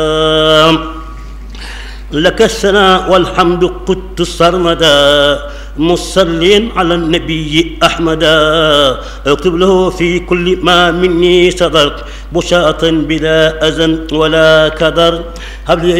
لك الثناء والحمد قدت سرمدا مصلين على النبي أحمدا اكتب له في كل ما مني صدر بشاة بلا أذى ولا كدر هب لي